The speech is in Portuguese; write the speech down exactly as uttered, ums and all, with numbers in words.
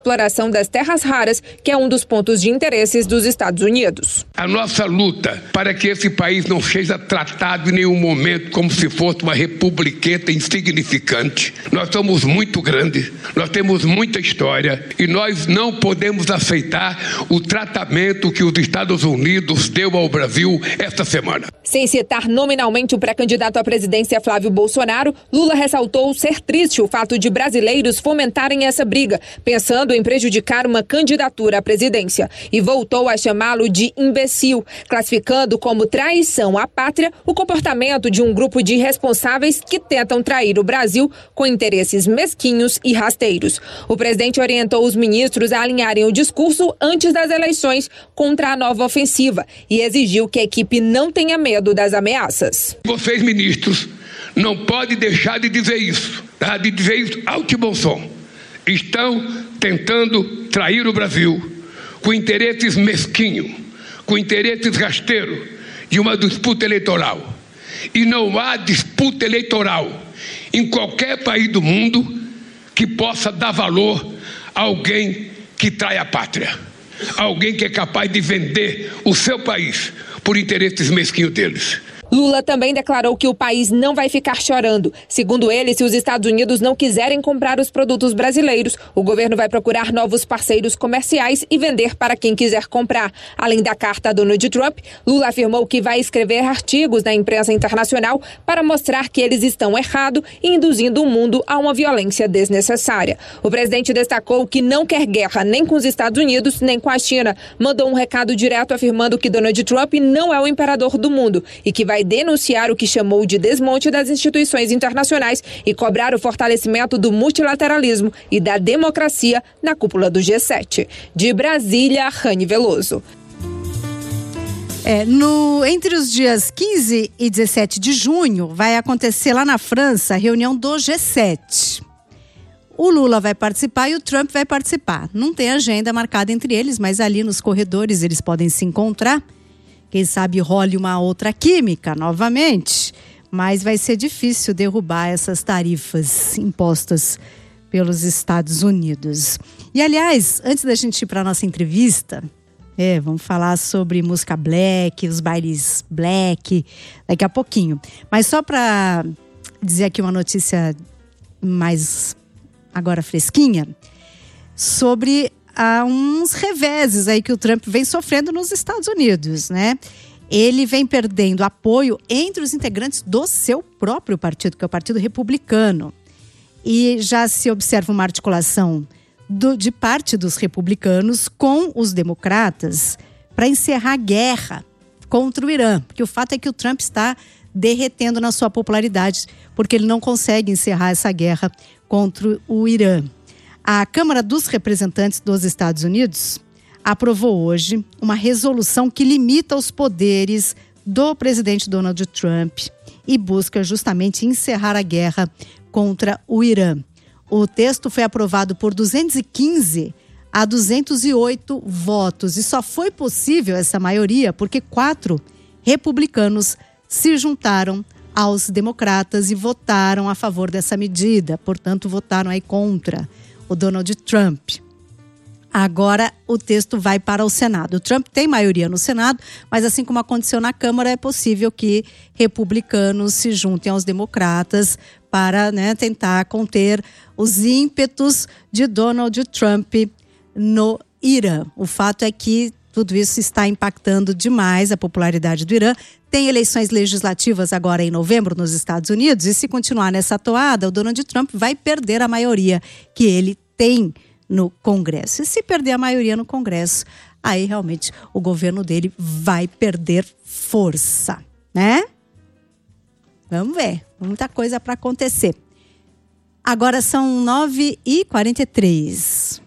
exploração das terras raras, que é um dos pontos de interesses dos Estados Unidos. A nossa luta para que esse país não seja tratado em nenhum momento como se fosse uma republiqueta insignificante. Nós somos muito grandes, nós temos muita história e nós não podemos aceitar o tratamento que os Estados Unidos deu ao Brasil esta semana. Sem citar nominalmente o pré-candidato à presidência Flávio Bolsonaro, Lula ressaltou ser triste o fato de brasileiros fomentarem essa briga, pensando em prejudicar uma candidatura à presidência, e voltou a chamá-lo de imbecil, classificando como traição à pátria o comportamento de um grupo de irresponsáveis que tentam trair o Brasil com interesses mesquinhos e rasteiros. O presidente orientou os ministros a alinharem o discurso antes das eleições contra a nova ofensiva e exigiu que a equipe não tenha medo das ameaças. Vocês, ministros, não podem deixar de dizer isso, tá? De dizer isso alto e bom som. Estão tentando trair o Brasil com interesses mesquinhos, com interesses rasteiros de uma disputa eleitoral. E não há disputa eleitoral em qualquer país do mundo que possa dar valor a alguém que trai a pátria, alguém que é capaz de vender o seu país por interesses mesquinhos deles. Lula também declarou que o país não vai ficar chorando. Segundo ele, se os Estados Unidos não quiserem comprar os produtos brasileiros, o governo vai procurar novos parceiros comerciais e vender para quem quiser comprar. Além da carta a Donald Trump, Lula afirmou que vai escrever artigos na imprensa internacional para mostrar que eles estão errados e induzindo o mundo a uma violência desnecessária. O presidente destacou que não quer guerra nem com os Estados Unidos nem com a China. Mandou um recado direto afirmando que Donald Trump não é o imperador do mundo e que vai denunciar o que chamou de desmonte das instituições internacionais e cobrar o fortalecimento do multilateralismo e da democracia na cúpula do G sete. De Brasília, Rani Veloso. É, no, entre os dias quinze e dezessete de junho, vai acontecer lá na França a reunião do G sete. O Lula vai participar e o Trump vai participar. Não tem agenda marcada entre eles, mas ali nos corredores eles podem se encontrar. Quem sabe role uma outra química novamente, mas vai ser difícil derrubar essas tarifas impostas pelos Estados Unidos. E, aliás, antes da gente ir para a nossa entrevista, é, vamos falar sobre música black, os bailes black, daqui a pouquinho. Mas só para dizer aqui uma notícia mais agora fresquinha, sobre há uns reveses aí que o Trump vem sofrendo nos Estados Unidos, né? Ele vem perdendo apoio entre os integrantes do seu próprio partido, que é o Partido Republicano. E já se observa uma articulação do, de parte dos republicanos com os democratas para encerrar a guerra contra o Irã. Porque o fato é que o Trump está derretendo na sua popularidade, porque ele não consegue encerrar essa guerra contra o Irã. A Câmara dos Representantes dos Estados Unidos aprovou hoje uma resolução que limita os poderes do presidente Donald Trump e busca justamente encerrar a guerra contra o Irã. O texto foi aprovado por duzentos e quinze a duzentos e oito votos e só foi possível essa maioria porque quatro republicanos se juntaram aos democratas e votaram a favor dessa medida, portanto votaram aí contra o Donald Trump. Agora o texto vai para o Senado. O Trump tem maioria no Senado, mas assim como aconteceu na Câmara, é possível que republicanos se juntem aos democratas para, né, tentar conter os ímpetos de Donald Trump no Irã. O fato é que tudo isso está impactando demais a popularidade do Irã. Tem eleições legislativas agora em novembro nos Estados Unidos e se continuar nessa toada, o Donald Trump vai perder a maioria que ele tem no Congresso. E se perder a maioria no Congresso, aí realmente o governo dele vai perder força, né? Vamos ver, muita coisa para acontecer. Agora são nove e quarenta e três.